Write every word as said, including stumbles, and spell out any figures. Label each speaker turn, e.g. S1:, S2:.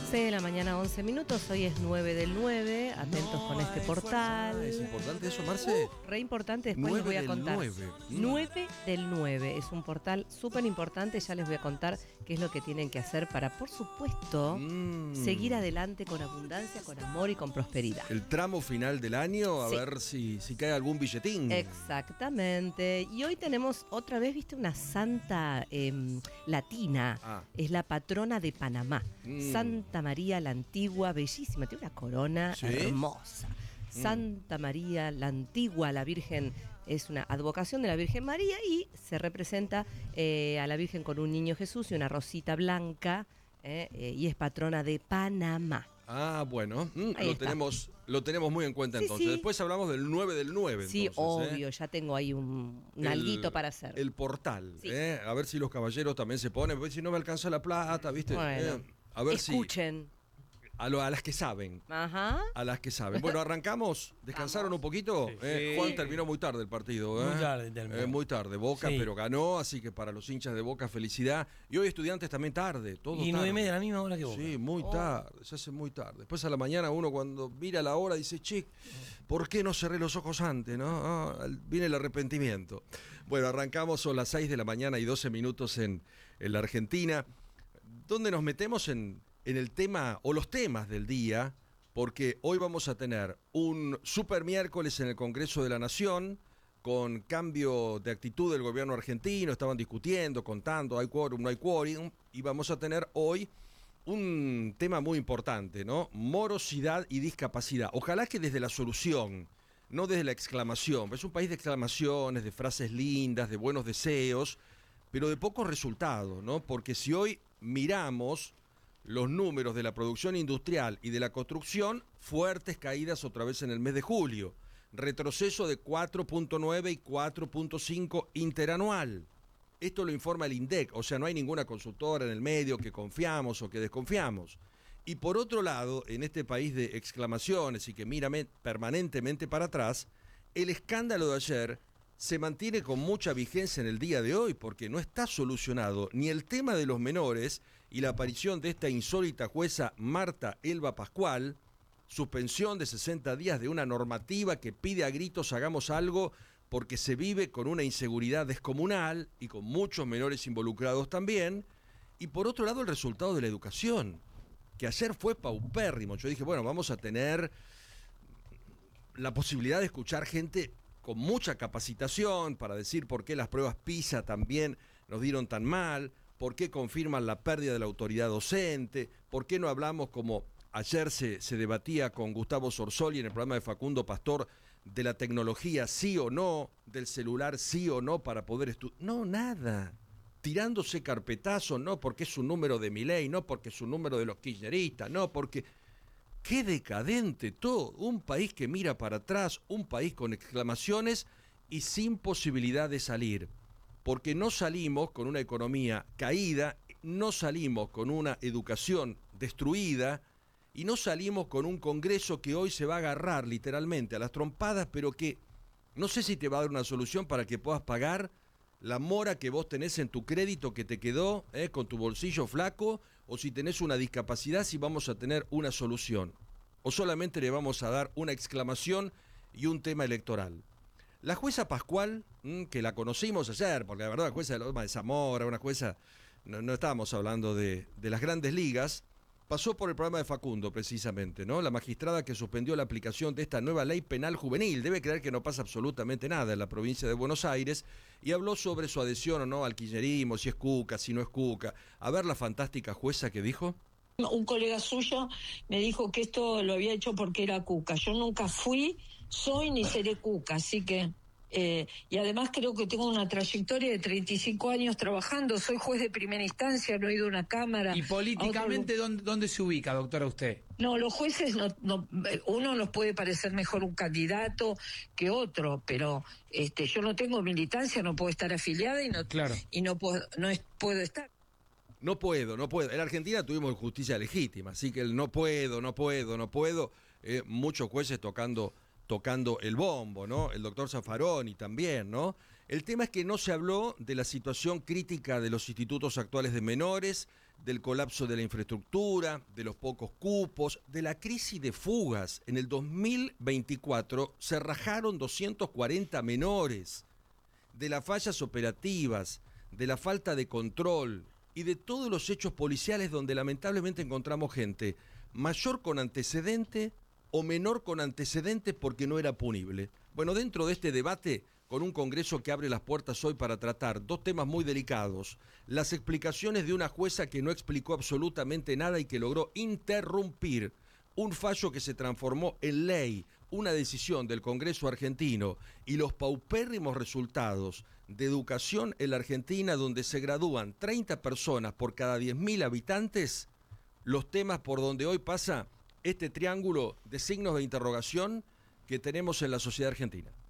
S1: seis de la mañana, once minutos. Hoy es nueve del nueve. Atentos no, con este portal.
S2: ¿Es importante eso, Marce?
S1: Uh, re importante, después les voy a contar.
S2: nueve.
S1: nueve del nueve. Es un portal súper importante. Ya les voy a contar qué es lo que tienen que hacer para, por supuesto, mm. seguir adelante con abundancia, con amor y con prosperidad.
S2: El tramo final del año, a sí. ver si, si cae algún billetín.
S1: Exactamente. Y hoy tenemos otra vez, viste, una santa eh, latina. Ah. Es la patrona de Panamá. Mm. Santa María la Antigua, bellísima, tiene una corona ¿sí? hermosa. Mm. Santa María la Antigua, la Virgen, es una advocación de la Virgen María y se representa eh, a la Virgen con un niño Jesús y una rosita blanca eh, eh, y es patrona de Panamá.
S2: Ah, bueno, mm, lo tenemos, lo tenemos muy en cuenta sí, entonces. Sí. Después hablamos del nueve del nueve.
S1: Sí,
S2: entonces,
S1: obvio,
S2: ¿eh?
S1: ya tengo ahí un, un alguito para hacer.
S2: El portal, sí. ¿eh? A ver si los caballeros también se ponen, porque si no me alcanza la plata, ¿viste?
S1: Bueno,
S2: eh, a ver
S1: escuchen.
S2: Si, a, lo, a las que saben.
S1: Ajá.
S2: A las que saben. Bueno, arrancamos. ¿Descansaron Vamos. un poquito? Sí. Eh, Juan terminó muy tarde el partido. ¿eh?
S3: Muy tarde terminó.
S2: Eh, muy tarde. Boca, sí. pero ganó, así que para los hinchas de Boca, felicidad. Y hoy Estudiantes también tarde. Todo
S3: y nueve y media, a la misma hora que Boca.
S2: Sí, muy oh. tarde. Se hace muy tarde. Después a la mañana uno cuando mira la hora dice, che, ¿por qué no cerré los ojos antes? ¿No? Ah, viene el arrepentimiento. Bueno, arrancamos, son las seis de la mañana y doce minutos en, en la Argentina. ¿Dónde nos metemos en... en el tema o los temas del día, porque hoy vamos a tener un super miércoles en el Congreso de la Nación, con cambio de actitud del gobierno argentino, estaban discutiendo, contando, hay quórum, no hay quórum, y vamos a tener hoy un tema muy importante, ¿no? Morosidad y discapacidad. Ojalá que desde la solución, no desde la exclamación. Es un país de exclamaciones, de frases lindas, de buenos deseos, pero de pocos resultados, ¿no? Porque si hoy miramos los números de la producción industrial y de la construcción, fuertes caídas otra vez en el mes de julio. Retroceso de cuatro punto nueve y cuatro punto cinco interanual. Esto lo informa el INDEC, o sea, no hay ninguna consultora en el medio que confiamos o que desconfiamos. Y por otro lado, en este país de exclamaciones y que mira permanentemente para atrás, el escándalo de ayer se mantiene con mucha vigencia en el día de hoy porque no está solucionado ni el tema de los menores y la aparición de esta insólita jueza Marta Elba Pascual, suspensión de sesenta días de una normativa que pide a gritos hagamos algo porque se vive con una inseguridad descomunal y con muchos menores involucrados también, y por otro lado el resultado de la educación, que ayer fue paupérrimo. Yo dije, bueno, vamos a tener la posibilidad de escuchar gente con mucha capacitación para decir por qué las pruebas PISA también nos dieron tan mal, por qué confirman la pérdida de la autoridad docente, por qué no hablamos como ayer se, se debatía con Gustavo Sorsoli en el programa de Facundo Pastor de la tecnología sí o no, del celular sí o no para poder estudiar. No, nada. Tirándose carpetazo, no porque es un número de Milei, no porque es un número de los kirchneristas, no porque... ¡Qué decadente todo! Un país que mira para atrás, un país con exclamaciones y sin posibilidad de salir. Porque no salimos con una economía caída, no salimos con una educación destruida y no salimos con un Congreso que hoy se va a agarrar literalmente a las trompadas, pero que no sé si te va a dar una solución para que puedas pagar la mora que vos tenés en tu crédito que te quedó eh, con tu bolsillo flaco, o si tenés una discapacidad, si vamos a tener una solución. O solamente le vamos a dar una exclamación y un tema electoral. La jueza Pascual, mmm, que la conocimos ayer, porque la verdad la jueza de Loma de Zamora, una jueza, no, no estábamos hablando de, de las grandes ligas, pasó por el programa de Facundo, precisamente, ¿no? La magistrada que suspendió la aplicación de esta nueva ley penal juvenil. Debe creer que no pasa absolutamente nada en la provincia de Buenos Aires y habló sobre su adhesión o no al kirchnerismo, si es cuca, si no es cuca. A ver la fantástica jueza que dijo.
S4: Un colega suyo me dijo que esto lo había hecho porque era cuca. Yo nunca fui, soy ni seré cuca, así que... Eh, y además creo que tengo una trayectoria de treinta y cinco años trabajando, soy juez de primera instancia, no he ido a una cámara.
S3: ¿Y políticamente otro... ¿dónde, dónde se ubica, doctora, usted?
S4: No, los jueces, no, no, uno nos puede parecer mejor un candidato que otro, pero este, yo no tengo militancia, no puedo estar afiliada y no,
S3: claro.
S4: y no puedo, no es, puedo estar.
S2: No puedo, no puedo. En Argentina tuvimos justicia legítima, así que el no puedo, no puedo, no puedo, eh, muchos jueces tocando tocando el bombo, ¿no? El doctor Zaffaroni también, ¿no? El tema es que no se habló de la situación crítica de los institutos actuales de menores, del colapso de la infraestructura, de los pocos cupos, de la crisis de fugas. En el dos mil veinticuatro se rajaron doscientos cuarenta menores, de las fallas operativas, de la falta de control y de todos los hechos policiales donde lamentablemente encontramos gente mayor con antecedente o menor con antecedentes porque no era punible. Bueno, dentro de este debate, con un Congreso que abre las puertas hoy para tratar dos temas muy delicados, las explicaciones de una jueza que no explicó absolutamente nada y que logró interrumpir un fallo que se transformó en ley, una decisión del Congreso argentino, y los paupérrimos resultados de educación en la Argentina, donde se gradúan treinta personas por cada diez mil habitantes, los temas por donde hoy pasa este triángulo de signos de interrogación que tenemos en la sociedad argentina.